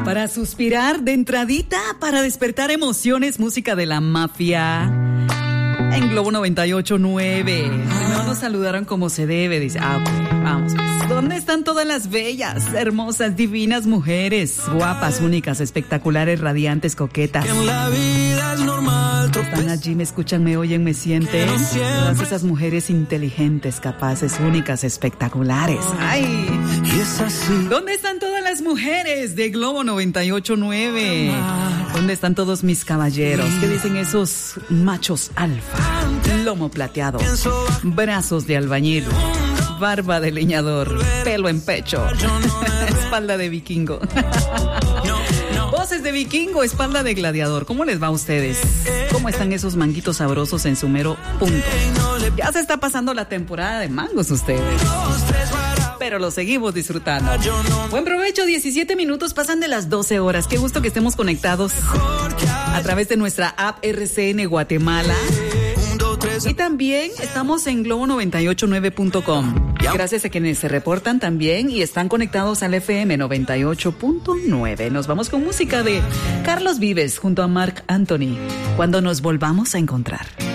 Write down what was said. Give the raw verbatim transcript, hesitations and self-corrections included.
Para suspirar de entradita, para despertar emociones, música de la mafia. En Globo noventa y ocho punto nueve. No nos saludaron como se debe, dice. Ah, ok, vamos pues. ¿Dónde están todas las bellas, hermosas, divinas mujeres? Guapas, únicas, espectaculares, radiantes, coquetas. En la vida es normal. Están allí, me escuchan, me oyen, me sienten. Todas esas mujeres inteligentes, capaces, únicas, espectaculares. ¡Ay! Y es así. ¿Dónde están todas las mujeres de Globo noventa y ocho punto nueve? ¿Dónde están todos mis caballeros? ¿Qué dicen esos machos alfa? Lomo plateado, brazos de albañil, barba de leñador, pelo en pecho, espalda de vikingo. Voces de vikingo, espalda de gladiador. ¿Cómo les va a ustedes? ¿Cómo están esos manguitos sabrosos en su mero punto? Ya se está pasando la temporada de mangos ustedes, pero lo seguimos disfrutando. Buen provecho, diecisiete minutos pasan de las doce horas. Qué gusto que estemos conectados a través de nuestra app R C N Guatemala. Y también estamos en globo noventa y ocho nueve punto com. Gracias a quienes se reportan también y están conectados al F M noventa y ocho punto nueve. Nos vamos con música de Carlos Vives junto a Marc Anthony. Cuando nos volvamos a encontrar.